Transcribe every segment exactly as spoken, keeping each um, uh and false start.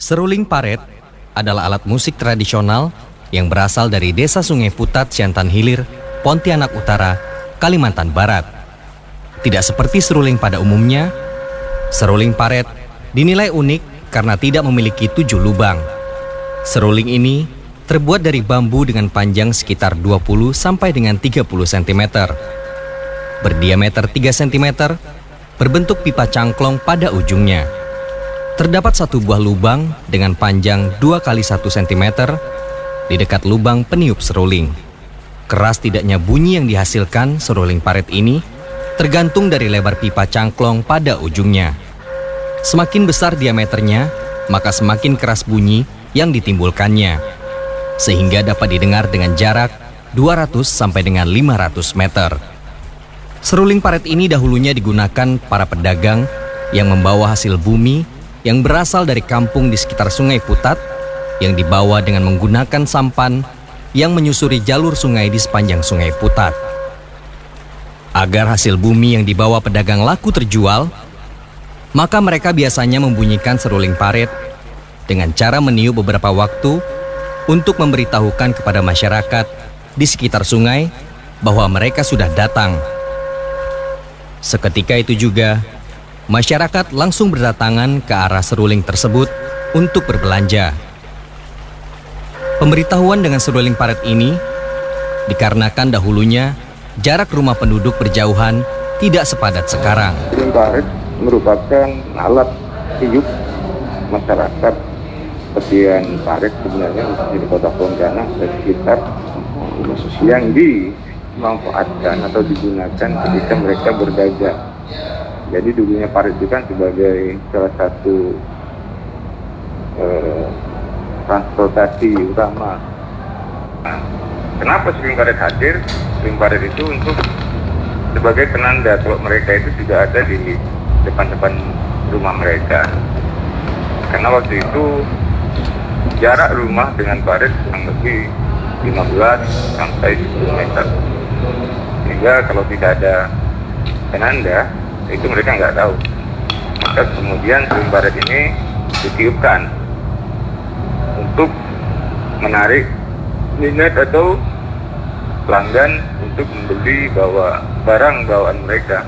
Seruling paret adalah alat musik tradisional yang berasal dari desa Sungai Putat, Siantan Hilir, Pontianak Utara, Kalimantan Barat. Tidak seperti seruling pada umumnya, seruling paret dinilai unik karena tidak memiliki tujuh lubang. Seruling ini terbuat dari bambu dengan panjang sekitar dua puluh sampai dengan tiga puluh sentimeter. Berdiameter tiga sentimeter, berbentuk pipa cangklong pada ujungnya. Terdapat satu buah lubang dengan panjang dua kali satu sentimeter di dekat lubang peniup seruling. Keras tidaknya bunyi yang dihasilkan seruling paret ini tergantung dari lebar pipa cangklong pada ujungnya. Semakin besar diameternya, maka semakin keras bunyi yang ditimbulkannya, sehingga dapat didengar dengan jarak dua ratus sampai dengan lima ratus meter. Seruling paret ini dahulunya digunakan para pedagang yang membawa hasil bumi yang berasal dari kampung di sekitar Sungai Putat yang dibawa dengan menggunakan sampan yang menyusuri jalur sungai di sepanjang Sungai Putat. Agar hasil bumi yang dibawa pedagang laku terjual, maka mereka biasanya membunyikan seruling paret dengan cara meniup beberapa waktu untuk memberitahukan kepada masyarakat di sekitar sungai bahwa mereka sudah datang. Seketika itu juga, masyarakat langsung berdatangan ke arah seruling tersebut untuk berbelanja. Pemberitahuan dengan seruling paret ini dikarenakan dahulunya jarak rumah penduduk berjauhan tidak sepadat sekarang. Seruling paret merupakan alat tiup masyarakat Petian Paret sebenarnya di Kota Pontianak dan sekitar yang dimanfaatkan atau digunakan ketika mereka berdagang. Jadi dulunya paret itu kan sebagai salah satu eh, transportasi utama. Nah, kenapa seruling paret hadir? Seruling paret itu untuk sebagai penanda kalau mereka itu sudah ada di depan-depan rumah mereka. Karena waktu itu jarak rumah dengan paret kurang lebih lima belas sampai sepuluh meter. Sehingga kalau tidak ada penanda, itu mereka nggak tahu. Maka kemudian seruling paret ini ditiupkan untuk menarik minat atau pelanggan untuk membeli bawa barang bawaan mereka.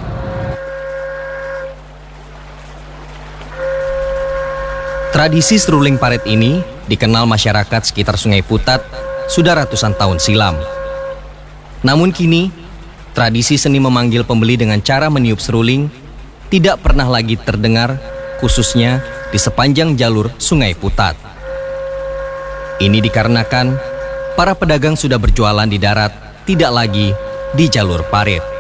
Tradisi seruling paret ini dikenal masyarakat sekitar Sungai Putat sudah ratusan tahun silam. Namun kini, tradisi seni memanggil pembeli dengan cara meniup seruling tidak pernah lagi terdengar, khususnya di sepanjang jalur Sungai Putat. Ini dikarenakan para pedagang sudah berjualan di darat, tidak lagi di jalur parit.